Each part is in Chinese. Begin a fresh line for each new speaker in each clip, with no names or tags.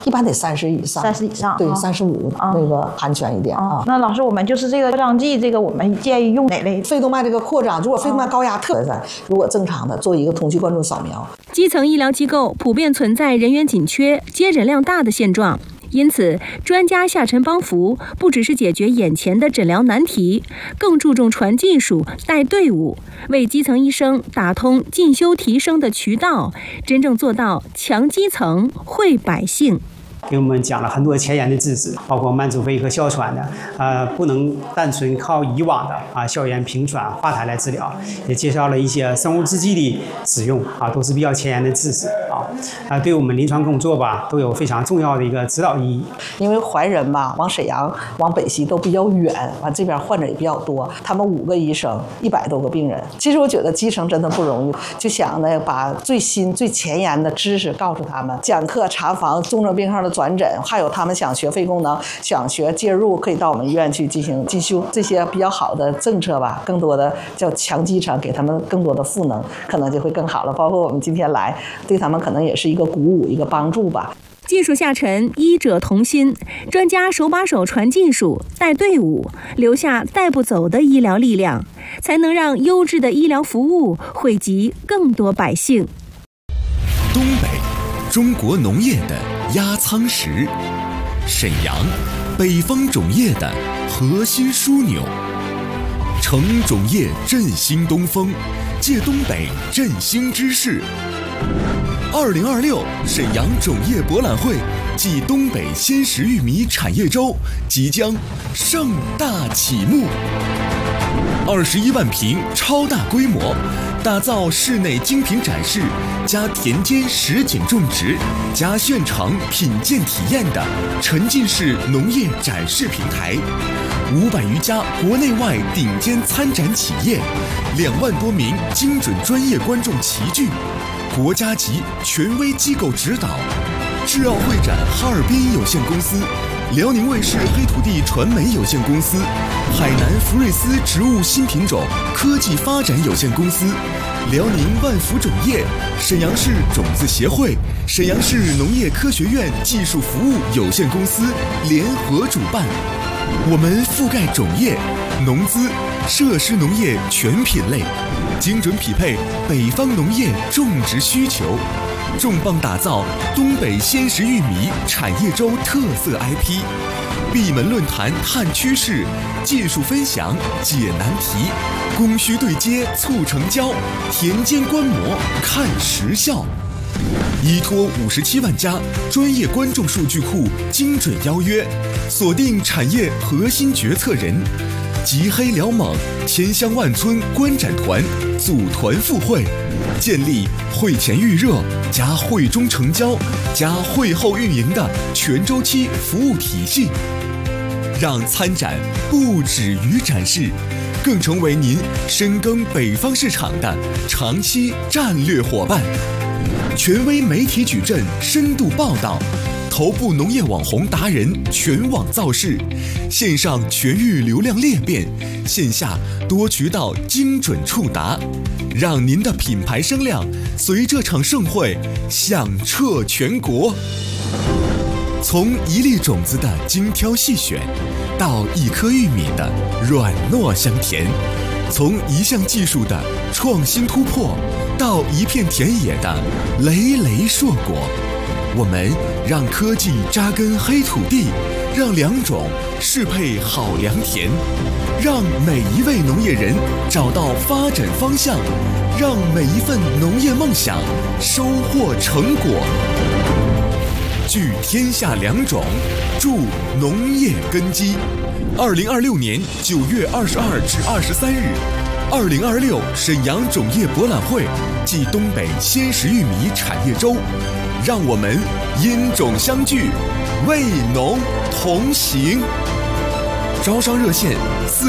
一般得30以上
，30以上，
对，35那个安全一点啊。
那老师，我们就是这个扩张剂，这个我们建议用哪类？
肺动脉这个扩张，如果肺动脉高压特别在，如果正常的做一个同期灌注扫描。
基层医疗机构普遍存在人员紧缺、接诊量大的现状。因此，专家下沉帮扶，不只是解决眼前的诊疗难题，更注重传技术、带队伍，为基层医生打通进修提升的渠道，真正做到强基层、惠百姓。
给我们讲了很多前沿的知识，包括慢阻肺和哮喘的，不能单纯靠以往的消炎平喘、化痰来治疗，也介绍了一些生物制剂的使用都是比较前沿的知识对我们临床工作都有非常重要的一个指导意义。
因为怀仁往沈阳、往北溪都比较远，完这边患者也比较多，他们5个医生100多个病人。其实我觉得基层真的不容易，就想呢把最新最前沿的知识告诉他们，讲课、查房、重症病号的转诊，还有他们想学肺功能、想学介入，可以到我们医院去进行进修。这些比较好的政策更多的叫强基层，给他们更多的赋能，可能就会更好了。包括我们今天来，对他们可能也是一个鼓舞、一个帮助吧。
技术下沉，医者同心，专家手把手传技术、带队伍，留下带不走的医疗力量，才能让优质的医疗服务惠及更多百姓。
东北，中国农业的压舱石，沈阳，北方种业的核心枢纽。乘种业振兴东风，借东北振兴之势。2026沈阳种业博览会暨东北鲜食玉米产业周即将盛大启幕。21万平超大规模，打造室内精品展示加田间实景种植加现场品鉴体验的沉浸式农业展示平台，500余家国内外顶尖参展企业，2万多名精准专业观众齐聚，国家级权威机构指导，智奥会展哈尔滨有限公司、辽宁卫视黑土地传媒有限公司、海南福瑞斯植物新品种科技发展有限公司、辽宁万福种业、沈阳市种子协会、沈阳市农业科学院技术服务有限公司联合主办。我们覆盖种业、农资、设施农业全品类，精准匹配北方农业种植需求，重磅打造东北鲜食玉米产业周特色 IP， 闭门论坛探趋势，技术分享解难题，供需对接促成交，田间观摩看实效。依托57万家专业观众数据库，精准邀约，锁定产业核心决策人，集黑辽猛，千乡万村观展团，组团赴会，建立会前预热加会中成交加会后运营的全周期服务体系，让参展不止于展示，更成为您深耕北方市场的长期战略伙伴。权威媒体矩阵深度报道，头部农业网红达人全网造势，线上全域流量裂变，线下多渠道精准触达，让您的品牌声量随这场盛会响彻全国。从一粒种子的精挑细选，到一颗玉米的软糯香甜，从一项技术的创新突破，到一片田野的累累硕果，我们让科技扎根黑土地，让良种适配好良田，让每一位农业人找到发展方向，让每一份农业梦想收获成果。聚天下良种，助农业根基。2026年9月22至23日，2026沈阳种业博览会暨东北鲜食玉米产业周，让我们因种相聚，为农同行。招商热线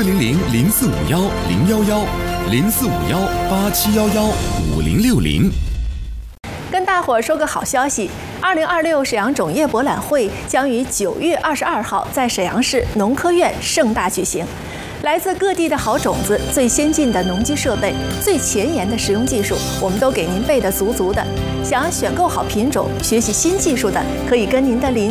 ：400-0451-011-0451-8711-5060。
跟大伙儿说个好消息，2026沈阳种业博览会将于9月22号在沈阳市农科院盛大举行。 来自各地的好种子、最先进的农机设备、最前沿的实用技术，我们都给您备得足足的。想要选购好品种、学习新技术的，可以跟您的邻